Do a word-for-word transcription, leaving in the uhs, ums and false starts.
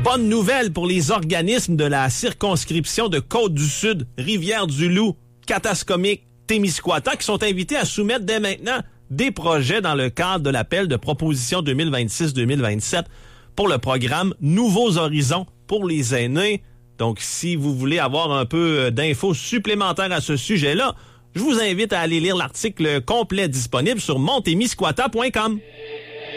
Bonne nouvelle pour les organismes de la circonscription de Côte-du-Sud, Rivière-du-Loup, Katascomique, Témiscouata, qui sont invités à soumettre dès maintenant des projets dans le cadre de l'appel de proposition deux mille vingt-six deux mille vingt-sept pour le programme Nouveaux Horizons pour les aînés. Donc, si vous voulez avoir un peu d'infos supplémentaires à ce sujet-là, je vous invite à aller lire l'article complet disponible sur montémiscouata point com.